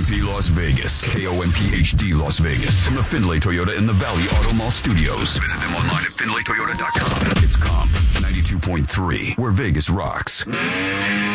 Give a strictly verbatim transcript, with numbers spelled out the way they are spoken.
P Las Vegas. K O M P H D Las Vegas. From the Findlay Toyota in the Valley Auto Mall Studios. Visit them online at Findlay Toyota dot com. It's Comp ninety-two point three, where Vegas rocks.